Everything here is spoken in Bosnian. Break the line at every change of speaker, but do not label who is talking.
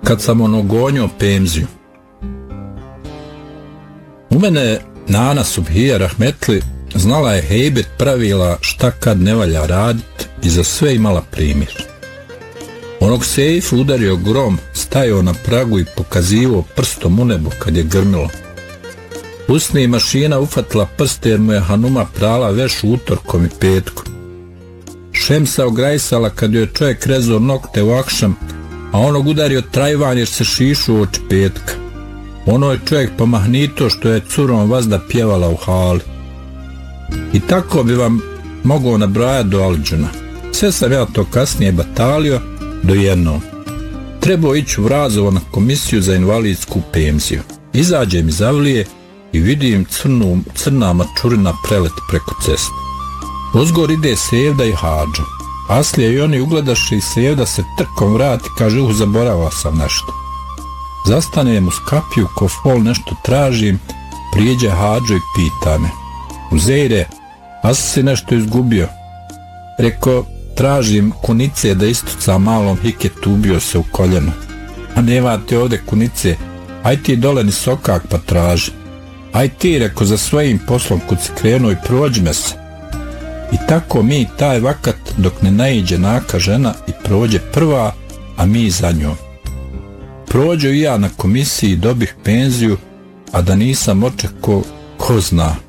kad sam gonio penziju. U mene Nana Subhija rahmetli znala je hejbet pravila šta kad ne valja radit i za sve imala primjer. Onog sejfu udario grom, stajao na pragu i pokazivao prstom u nebo kad je grmilo. Usni mašina ufatila prste jer mu je Hanuma prala veš utorkom i petkom. Šemsa ograjsala kad joj je čovjek rezao nokte u akšam, a onog udario trajvan jer se šišu oči petka. Ono je čovjek pomahnito što je curom vazda pjevala u hali. I tako bi vam mogao nabrajati do Alđuna. Sve sam ja to kasnije batalio do jednog. Trebao ići u Vrazovo na komisiju za invalidsku penziju. Izađem iz avlije i vidim crna mačurina prelet preko ceste. Ozgor ide Sevda i Hadža. Aslija i oni ugledaše i Sevda se trkom vrati, kaže zaboravao sam nešto. Zastanem uz kapiju, ko fol nešto tražim, prijeđe Hadžo i pita me: Uzejre, a si nešto izgubio? Reko, tražim kunice da istuca malom hiketu, ubio se u koljeno. A nema te ovde kunice, aj ti dole ni sokak pa traži. Aj ti, reko, za svojim poslom kud si krenuo i prođme se. I tako mi taj vakat dok ne naiđe naka žena i prođe prva, a mi za njom. Prođo i ja na komisiji, dobih penziju, a da nisam očekao, ko zna.